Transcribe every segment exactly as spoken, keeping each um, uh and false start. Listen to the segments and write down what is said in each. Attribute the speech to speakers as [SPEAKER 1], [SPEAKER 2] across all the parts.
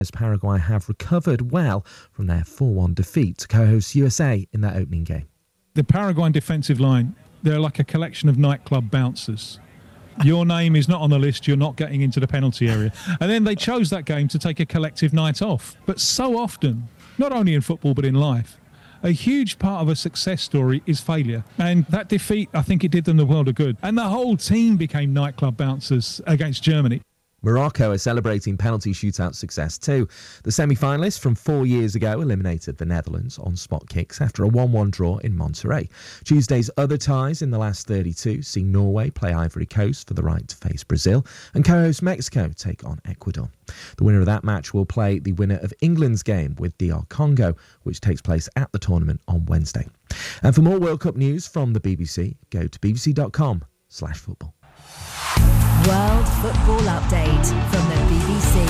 [SPEAKER 1] As Paraguay have recovered well from their four one defeat to co-host U S A in their opening game.
[SPEAKER 2] The Paraguayan defensive line, they're like a collection of nightclub bouncers. Your name is not on the list, you're not getting into the penalty area. And then they chose that game to take a collective night off. But so often, not only in football but in life, a huge part of a success story is failure. And that defeat, I think it did them the world of good. And the whole team became nightclub bouncers against Germany.
[SPEAKER 1] Morocco are celebrating penalty shootout success too. The semi-finalists from four years ago eliminated the Netherlands on spot kicks after a one one draw in Monterrey. Tuesday's other ties in the last thirty-two see Norway play Ivory Coast for the right to face Brazil and co-host Mexico take on Ecuador. The winner of that match will play the winner of England's game with D R Congo, which takes place at the tournament on Wednesday. And for more World Cup news from the B B C, go to bbc.com slash football.
[SPEAKER 3] World Football Update from the B B C.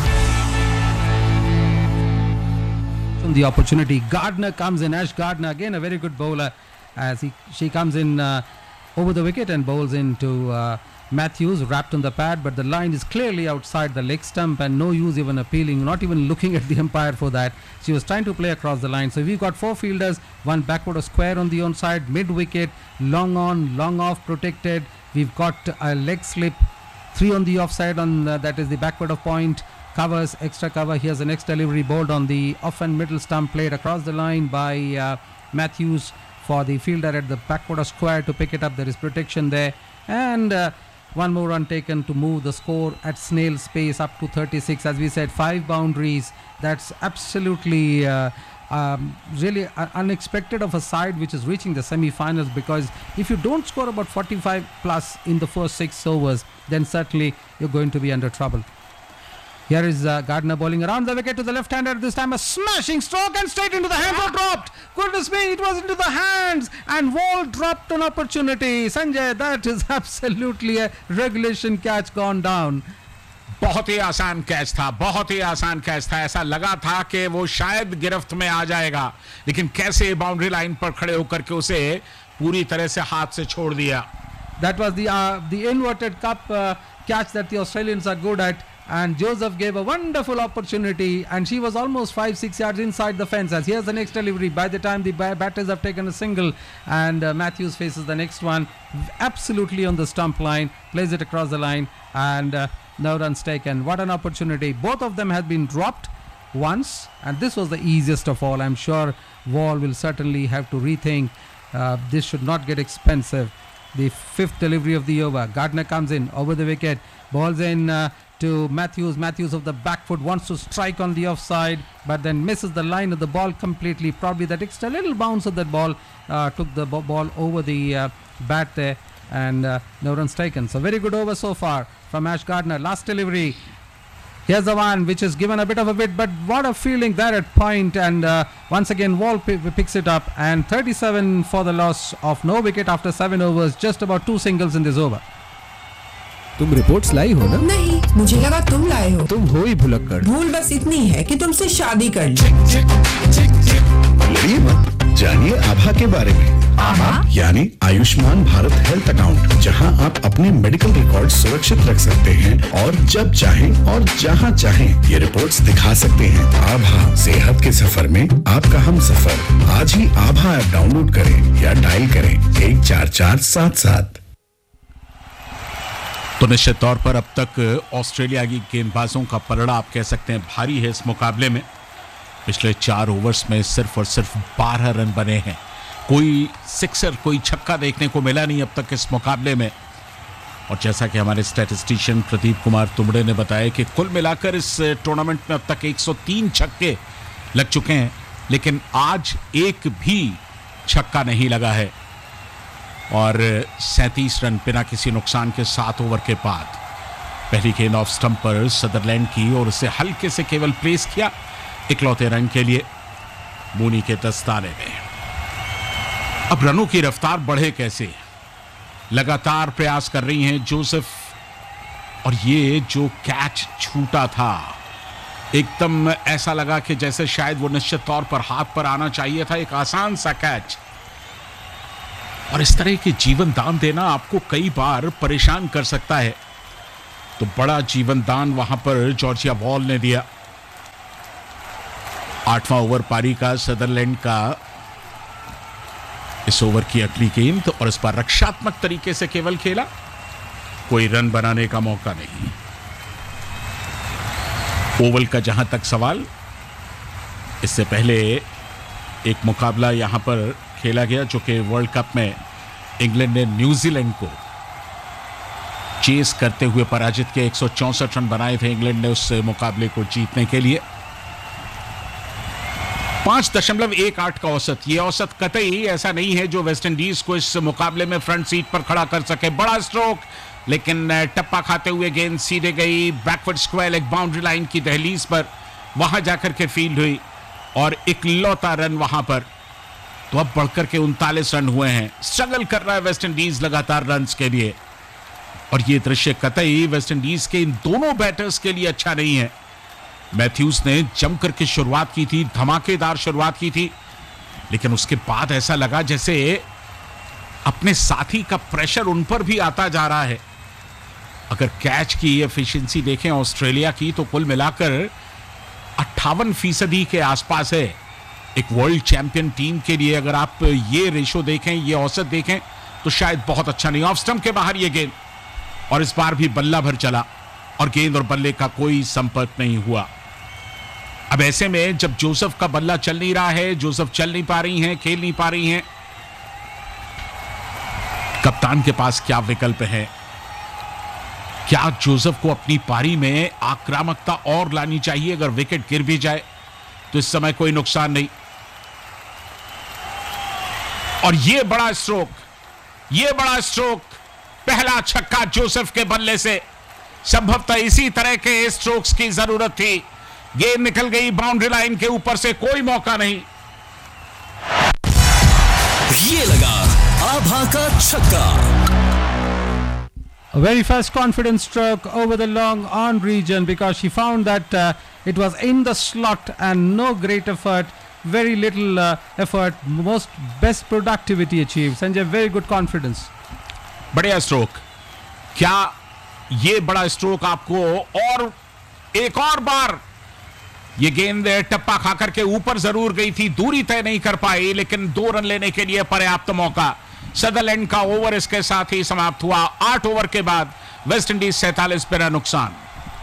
[SPEAKER 4] From the opportunity, Gardner comes in. Ash Gardner, again a very good bowler, as he she comes in uh, over the wicket and bowls into uh, Matthews, wrapped on the pad, but the line is clearly outside the leg stump and no use even appealing, not even looking at the umpire for that. She was trying to play across the line. So we've got four fielders, one backward or square on the onside, mid wicket, long on, long off, protected. We've got a leg slip, three on the offside, on uh, that is the backward of point, covers, extra cover. Here's the next delivery, bowled on the off and middle stump, played across the line by uh, Matthews for the fielder at the backward of square to pick it up. There is protection there, and uh, one more run taken to move the score at snail's pace up to thirty-six. As we said, five boundaries. That's absolutely uh, um, really uh, unexpected of a side which is reaching the semi-finals, because if you don't score about forty-five plus in the first six overs, then certainly you're going to be under trouble. Here is uh, Gardner bowling around the wicket to the left-hander. This time a smashing stroke and straight into the hands. Or dropped. Goodness me, it was into the hands. And Wall dropped an opportunity. Sanjay, that is absolutely a regulation catch gone down.
[SPEAKER 5] बहुत ही आसान catch था, बहुत ही आसान catch था. ऐसा लगा था कि वो शायद गिरफ्त में आ जाएगा, लेकिन कैसे बाउंड्री लाइन पर खड़े होकर के उसे पूरी तरह से हाथ से छोड़ दिया.
[SPEAKER 4] That was the uh, the inverted cup uh, catch that the Australians are good at. And Joseph gave a wonderful opportunity, and she was almost five six yards inside the fence. As here's the next delivery. By the time the batters have taken a single, and uh, Matthews faces the next one, absolutely on the stump line, plays it across the line, and uh, no runs taken. What an opportunity. Both of them had been dropped once, and this was the easiest of all. I'm sure Wall will certainly have to rethink. Uh, this should not get expensive. The fifth delivery of the over. Gardner comes in over the wicket, balls in uh, to Matthews. Matthews of the back foot wants to strike on the offside, but then misses the line of the ball completely. Probably that extra little bounce of that ball uh, took the b- ball over the uh, bat there, and uh, no runs taken. So very good over so far from Ash Gardner. Last delivery. Here's the one which is given a bit of a bit, but what a feeling there at point, and uh, once again Wall p- picks it up, and thirty-seven for the loss of no wicket after seven overs, just about two singles in this over.
[SPEAKER 6] तुम reports लाई हो ना?
[SPEAKER 7] नहीं, मुझे लगा तुम लाए हो.
[SPEAKER 6] तुम हो ही भुलक्कड़.
[SPEAKER 7] भूल बस इतनी है कि तुमसे शादी कर ली.
[SPEAKER 8] लड़िए मत, जानिए आभा के बारे में.
[SPEAKER 7] आभा
[SPEAKER 8] यानी आयुष्मान भारत हेल्थ अकाउंट, जहां आप अपने मेडिकल रिकॉर्ड सुरक्षित रख सकते हैं और जब चाहें और जहां चाहें ये रिपोर्ट्स दिखा सकते हैं. आभा, सेहत के सफर में आपका हम सफर. आज ही आभा ऐप डाउनलोड करें या डायल करें एक चार चार सात सात.
[SPEAKER 5] तो निश्चित तौर पर अब तक ऑस्ट्रेलिया की गेंदबाजों का पलड़ा आप कह सकते हैं भारी है इस मुकाबले में. पिछले चार ओवर्स में सिर्फ और सिर्फ बारह रन बने हैं. कोई सिक्सर, कोई छक्का देखने को मिला नहीं अब तक इस मुकाबले में. और जैसा कि हमारे स्टैटिस्टिशियन प्रदीप कुमार तुमड़े ने बताया कि कुल मिलाकर इस टूर्नामेंट में अब तक एक सौ तीन छक्के लग चुके हैं, लेकिन आज एक भी छक्का नहीं लगा है. और सैंतीस रन बिना किसी नुकसान के सात ओवर के बाद पहली गेंद ऑफ स्टंप पर सदरलैंड की और उसे हल्के से केवल प्लेस किया इकलौते रन के लिए मूनी के दस्ताने में. अब रनों की रफ्तार बढ़े कैसे, लगातार प्रयास कर रही हैं जोसेफ. और ये जो कैच छूटा था, एकदम ऐसा लगा कि जैसे शायद वो निश्चित तौर पर हाथ पर आना चाहिए था. एक आसान सा कैच, और इस तरह के जीवन दान देना आपको कई बार परेशान कर सकता है. तो बड़ा जीवन दान वहां पर जॉर्जिया वॉल ने दिया. आठवां ओवर पारी का सदरलैंड का इस ओवर की अगली गेंद और इस पर रक्षात्मक तरीके से केवल खेला, कोई रन बनाने का मौका नहीं। ओवल का जहां तक सवाल, इससे पहले एक मुकाबला यहां पर खेला गया जो कि वर्ल्ड कप में इंग्लैंड ने न्यूजीलैंड को चेस करते हुए पराजित किया। एक सौ चौसठ रन बनाए थे इंग्लैंड ने उस मुकाबले को जीतने के लिए। पांच दशमलव एक आठ का औसत, यह औसत कतई ऐसा नहीं है जो वेस्ट इंडीज को इस मुकाबले में फ्रंट सीट पर खड़ा कर सके। बड़ा स्ट्रोक, लेकिन टप्पा खाते हुए गेंद सीधे गई बैकवर्ड स्क्वायर एक बाउंड्री लाइन की दहलीज पर, वहां जाकर के फील्ड हुई और इकलौता रन वहां पर। तो अब बढ़कर के उनतालीस रन हुए हैं। स्ट्रगल कर रहा है वेस्ट इंडीज लगातार रन्स के लिए, और यह दृश्य कतई वेस्ट इंडीज के इन दोनों बैटर्स के लिए अच्छा नहीं है। मैथ्यूज ने जमकर के शुरुआत की थी, धमाकेदार शुरुआत की थी, लेकिन उसके बाद ऐसा लगा जैसे अपने साथी का प्रेशर उन पर भी आता जा रहा है। अगर कैच की एफिशिएंसी देखें ऑस्ट्रेलिया की तो कुल मिलाकर अट्ठावन फीसदी के आसपास है। एक वर्ल्ड चैंपियन टीम के लिए अगर आप ये रेशो देखें, ये औसत देखें तो शायद बहुत अच्छा नहीं। ऑफ स्टंप के बाहर ये गेंद, और इस बार भी बल्ला भर चला और गेंद और बल्ले का कोई संपर्क नहीं हुआ। अब ऐसे में जब जोसेफ का बल्ला चल नहीं रहा है, जोसेफ चल नहीं पा रही हैं, खेल नहीं पा रही हैं, कप्तान के पास क्या विकल्प है? क्या जोसेफ को अपनी पारी में आक्रामकता और लानी चाहिए? अगर विकेट गिर भी जाए तो इस समय कोई नुकसान नहीं। और यह बड़ा स्ट्रोक, यह बड़ा स्ट्रोक, पहला छक्का जोसेफ के बल्ले से। संभवतः इसी तरह के स्ट्रोक्स की जरूरत थी। गेंद निकल गई बाउंड्री लाइन के ऊपर से, कोई मौका नहीं।
[SPEAKER 9] ये लगा आभा का छक्का।
[SPEAKER 4] A very fast confident stroke over the long on region because she found that uh, it was in the slot and no great effort, very little uh, effort, most best productivity achieved. Sanjay, very good confidence.
[SPEAKER 5] बढ़िया stroke. क्या ये बड़ा stroke आपको और एक और बार ये गेंद टप्पा खाकर के ऊपर जरूर गई थी, दूरी तय नहीं कर पाई, लेकिन दो रन लेने के लिए पर्याप्त मौका। सदरलैंड का ओवर इसके साथ ही समाप्त हुआ। आठ ओवर के बाद वेस्ट इंडीज सैंतालीस बिना नुकसान।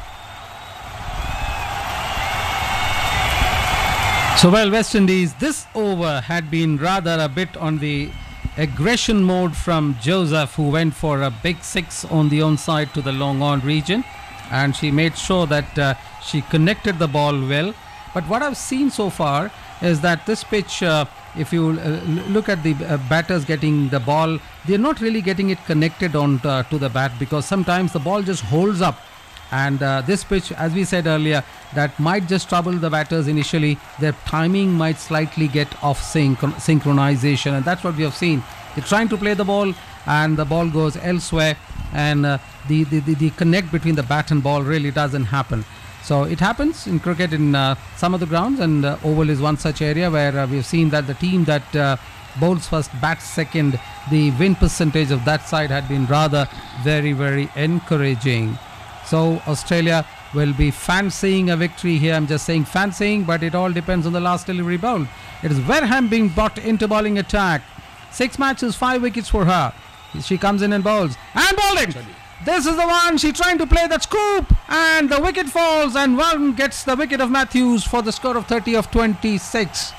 [SPEAKER 4] So well, West Indies, this over had been rather a bit on the aggression mode from Joseph, who went for a big six on the onside to the long on region, and she made sure that uh, she connected the ball well. But what I've seen so far is that this pitch, uh, if you uh, look at the uh, batters getting the ball, they're not really getting it connected on uh, to the bat, because sometimes the ball just holds up. And uh, this pitch, as we said earlier, that might just trouble the batters initially. Their timing might slightly get off synch- synchronization, and that's what we have seen. They're trying to play the ball and the ball goes elsewhere, and uh, the, the, the, the connect between the bat and ball really doesn't happen. So it happens in cricket in uh, some of the grounds, and uh, Oval is one such area where uh, we've seen that the team that uh, bowls first, bats second, the win percentage of that side had been rather very, very encouraging. So Australia will be fancying a victory here. I'm just saying fancying, but it all depends on the last delivery bowl. It is Wareham being brought into bowling attack. Six matches, five wickets for her. She comes in and bowls. And bowling! This is the one. She's trying to play that scoop. And the wicket falls, and one gets the wicket of Matthews for the score of thirty of twenty-six.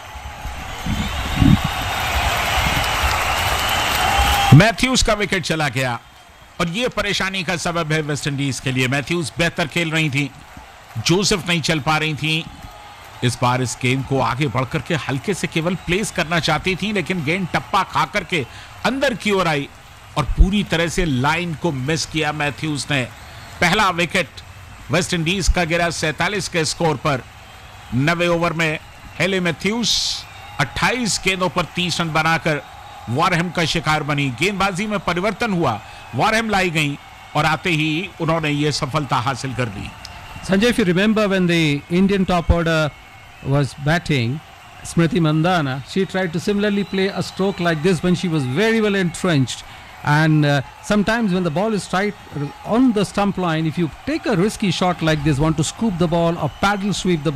[SPEAKER 5] Mathews का wicket चला गया, और यह परेशानी का सबब है West Indies के लिए। मैथ्यूज बेहतर खेल रही थी, जोसेफ नहीं चल पा रही थी। इस बार इस गेंद को आगे बढ़कर के हल्के से केवल प्लेस करना चाहती थी, लेकिन गेंद टप्पा खाकर के अंदर की ओर आई और पूरी तरह से लाइन को मिस किया मैथ्यूज ने। पहला विकेट वेस्ट इंडीज का गिरा सैंतालीस के स्कोर पर। नवे ओवर में हेले मैथ्यूज अट्ठाईस गेंदों पर तीस रन बनाकर वॉरहेम का शिकार बनी। गेंदबाजी में परिवर्तन हुआ, वॉरहेम लाई गई और आते ही उन्होंने ये सफलता हासिल कर ली।
[SPEAKER 4] Sanjay, if you remember when the Indian top order was batting, Smriti Mandhana, she tried to similarly play a stroke like this when she was very well entrenched. And uh, sometimes when the ball is tight on the stump line, if you take a risky shot like this, want to scoop the ball or paddle sweep the